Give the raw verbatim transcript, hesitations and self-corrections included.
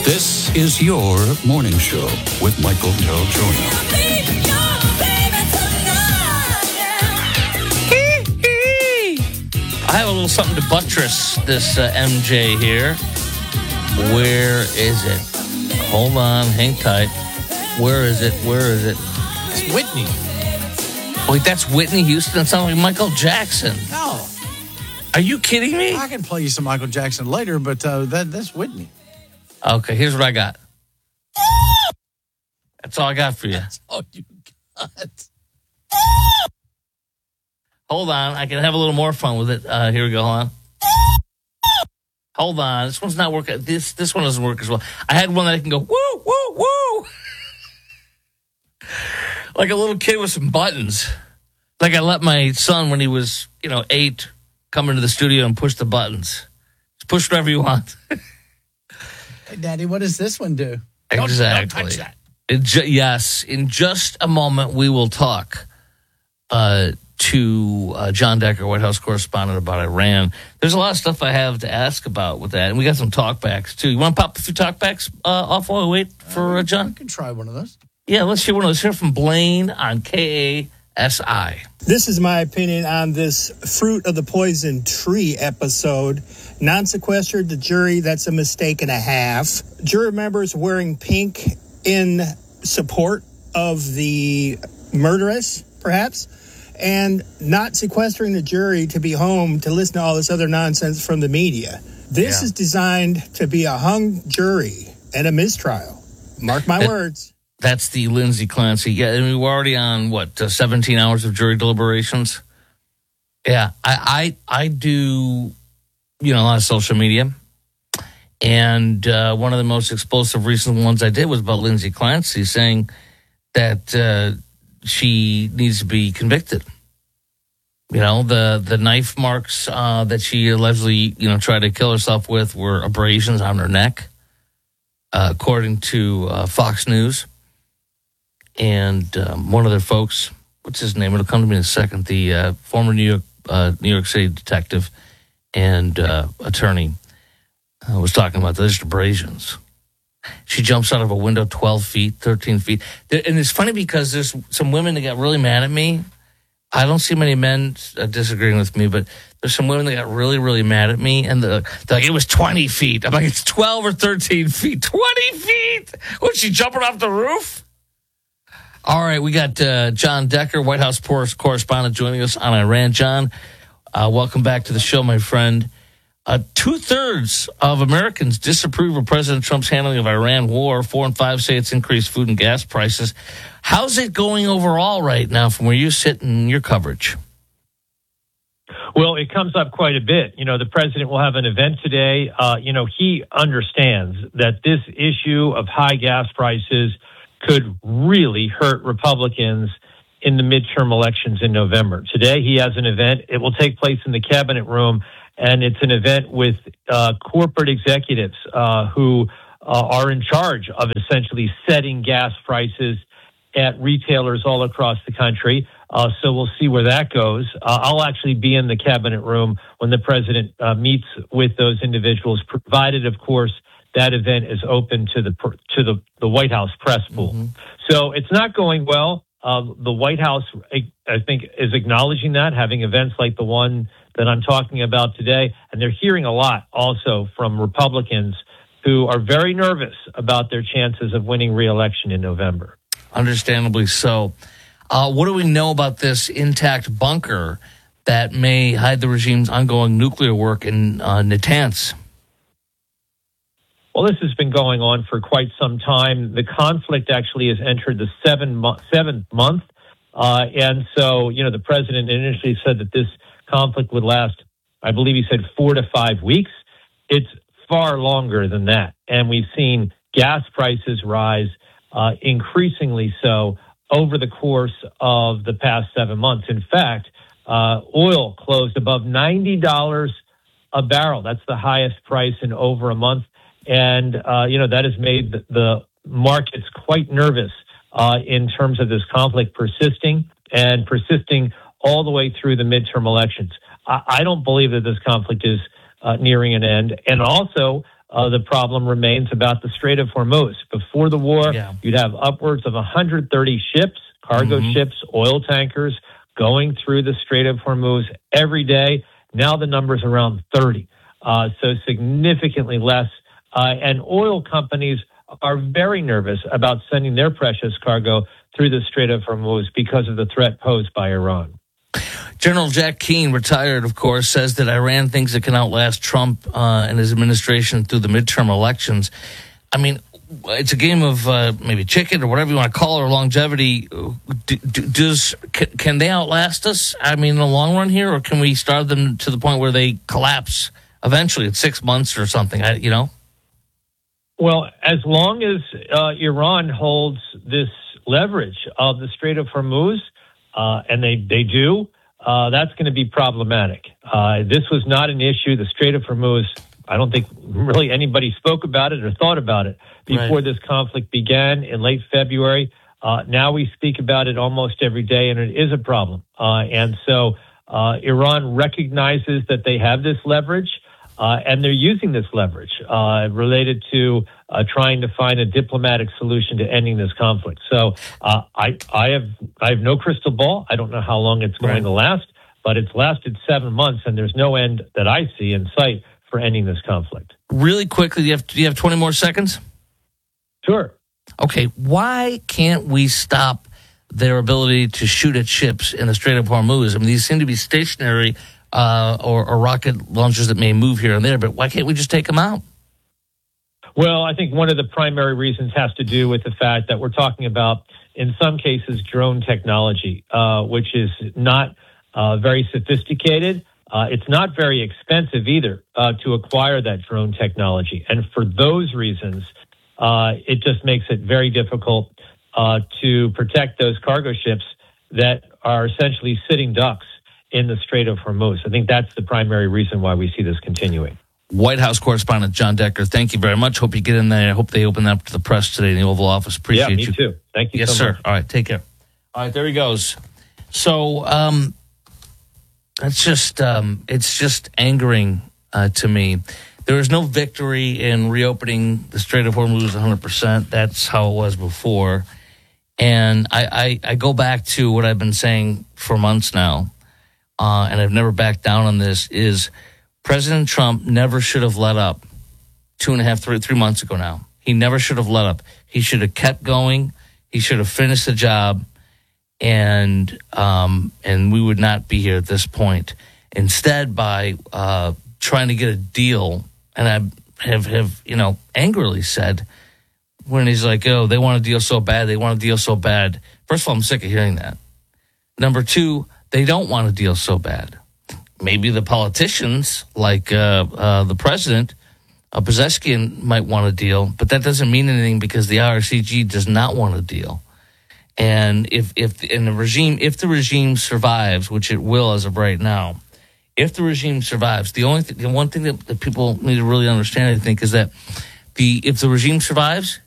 This is your morning show with Michael Del Giorno. I have a little something to buttress this uh, M J here. Where is it? Hold on, hang tight. Where is it? Where is it? It's Whitney. Wait, that's Whitney Houston? That sounds like Michael Jackson. No. Are you kidding me? I can play you some Michael Jackson later, but uh, that that's Whitney. Okay, here's what I got. That's all I got for you. That's all you got. Hold on, I can have a little more fun with it. Uh, here we go, hold on. Hold on, this one's not working. This this one doesn't work as well. I had one that I can go, woo, woo, woo. Like a little kid with some buttons. Like I let my son, when he was, you know, eight, come into the studio and push the buttons. Just push whatever you want. Hey, Daddy, what does this one do? Exactly. Don't, don't touch that. It ju- yes, in just a moment, we will talk uh, to uh, John Decker, White House correspondent, about Iran. There's a lot of stuff I have to ask about with that, and we got some talkbacks, too. You want to pop a few talkbacks uh, off while we wait for uh, John? I can try one of those. Yeah, let's hear one of those. Hear from Blaine on K A S I. This is my opinion on this fruit of the poison tree episode. Non-sequestered the jury, that's a mistake and a half. Jury members wearing pink in support of the murderess, perhaps, and not sequestering the jury to be home to listen to all this other nonsense from the media. This Yeah. is designed to be a hung jury and a mistrial. Mark my That- words. That's the Lindsey Clancy. Yeah, I mean, we're already on, what, uh, seventeen hours of jury deliberations? Yeah, I, I, I do, you know, a lot of social media. And uh, one of the most explosive recent ones I did was about Lindsey Clancy saying that uh, she needs to be convicted. You know, the, the knife marks uh, that she allegedly, you know, tried to kill herself with were abrasions on her neck, uh, according to uh, Fox News. And um, one of their folks, what's his name? It'll come to me in a second. The uh, former New York uh, New York City detective and uh, attorney uh, was talking about those abrasions. She jumps out of a window twelve feet, thirteen feet. And it's funny because there's some women that got really mad at me. I don't see many men uh, disagreeing with me, but there's some women that got really, really mad at me. And they're, they're like, it was twenty feet. I'm like, it's twelve or thirteen feet. twenty feet? Was she jumping off the roof? All right, we got uh, John Decker, White House correspondent, joining us on Iran. John, uh, welcome back to the show, my friend. Uh, two-thirds of Americans disapprove of President Trump's handling of Iran war. Four and five say it's increased food and gas prices. How's it going overall right now from where you sit in your coverage? Well, it comes up quite a bit. You know, the president will have an event today. Uh, you know, he understands that this issue of high gas prices could really hurt Republicans in the midterm elections in November. Today, he has an event. It will take place in the cabinet room, and it's an event with uh, corporate executives uh, who uh, are in charge of essentially setting gas prices at retailers all across the country. Uh, so we'll see where that goes. Uh, I'll actually be in the cabinet room when the president uh, meets with those individuals, provided, of course, that event is open to the to the, the White House press pool. Mm-hmm. So it's not going well. Uh, the White House, I think, is acknowledging that, having events like the one that I'm talking about today. And they're hearing a lot also from Republicans who are very nervous about their chances of winning re-election in November. Understandably so. Uh, what do we know about this intact bunker that may hide the regime's ongoing nuclear work in uh, Natanz? Well, this has been going on for quite some time. The conflict actually has entered the seven mo- seventh month. Uh, and so, you know, the president initially said that this conflict would last, I believe he said four to five weeks. It's far longer than that. And we've seen gas prices rise uh, increasingly so over the course of the past seven months. In fact, uh, oil closed above ninety dollars a barrel. That's the highest price in over a month. And, uh, you know, that has made the, the markets quite nervous uh, in terms of this conflict persisting and persisting all the way through the midterm elections. I, I don't believe that this conflict is uh, nearing an end. And also, uh, the problem remains about the Strait of Hormuz. Before the war, Yeah. you'd have upwards of one hundred thirty ships, cargo Mhm. ships, oil tankers going through the Strait of Hormuz every day. Now the number's around thirty, uh, so significantly less. Uh, and oil companies are very nervous about sending their precious cargo through the Strait of Hormuz because of the threat posed by Iran. General Jack Keane, retired, of course, says that Iran thinks it can outlast Trump uh, and his administration through the midterm elections. I mean, it's a game of uh, maybe chicken or whatever you want to call it, or longevity. D- d- does can, can they outlast us? I mean, in the long run here, or can we start them to the point where they collapse eventually at six months or something? I, you know. Well, as long as uh, Iran holds this leverage of the Strait of Hormuz, uh, and they, they do, uh, that's going to be problematic. Uh, this was not an issue. The Strait of Hormuz, I don't think really anybody spoke about it or thought about it before Right. this conflict began in late February. Uh, now we speak about it almost every day, and it is a problem. Uh, and so uh, Iran recognizes that they have this leverage. Uh, and they're using this leverage uh, related to uh, trying to find a diplomatic solution to ending this conflict. So uh, I, I have, I have no crystal ball. I don't know how long it's going Right. to last, but it's lasted seven months, and there's no end that I see in sight for ending this conflict. Really quickly, do you have, do you have twenty more seconds? Sure. Okay, why can't we stop their ability to shoot at ships in the Strait of Hormuz? I mean, these seem to be stationary. Uh, or, or rocket launchers that may move here and there, but why can't we just take them out? Well, I think one of the primary reasons has to do with the fact that we're talking about, in some cases, drone technology, uh, which is not uh, very sophisticated. Uh, it's not very expensive either uh, to acquire that drone technology. And for those reasons, uh, it just makes it very difficult uh, to protect those cargo ships that are essentially sitting ducks in the Strait of Hormuz. I think that's the primary reason why we see this continuing. White House correspondent John Decker, thank you very much. Hope you get in there. I hope they open that up to the press today in the Oval Office. Appreciate yeah, me you. too. Thank you yes, so sir. much. All right, take care. All right, there he goes. So um, that's just um, it's just angering uh, to me. There is no victory in reopening the Strait of Hormuz one hundred percent. That's how it was before. And I, I, I go back to what I've been saying for months now. Uh, and I've never backed down on this, is President Trump never should have let up two and a half, three, three months ago now. He never should have let up. He should have kept going. He should have finished the job, and um, and we would not be here at this point. Instead, by uh, trying to get a deal, and I have, have, you know, angrily said, when he's like, oh, they want a deal so bad, they want a deal so bad. First of all, I'm sick of hearing that. Number two, they don't want a deal so bad. Maybe the politicians, like uh, uh, the president, uh, Brzezinski, might want a deal, but that doesn't mean anything because the I R C G does not want a deal. And if if in the regime, if the regime survives, which it will as of right now, if the regime survives, the only th- the one thing that, that people need to really understand, I think, is that the if the regime survives,